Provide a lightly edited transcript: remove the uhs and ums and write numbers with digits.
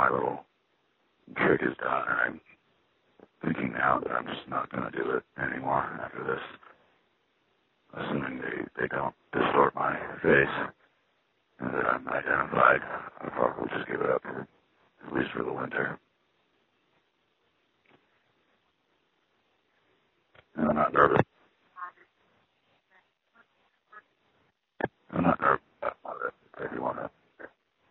my little trick is done, and I'm thinking now that I'm just not going to do it anymore after this. Assuming they don't distort my face and that I'm identified, I'll probably just give it up, at least for the winter.